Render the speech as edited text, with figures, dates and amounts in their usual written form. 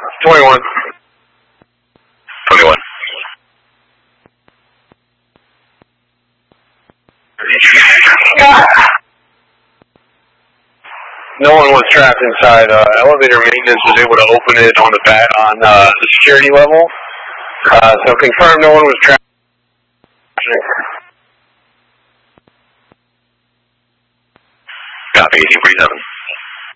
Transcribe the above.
21. 21. No one was trapped inside. Elevator maintenance was able to open it on the security level. So confirm no one was trapped. Copy, 1847.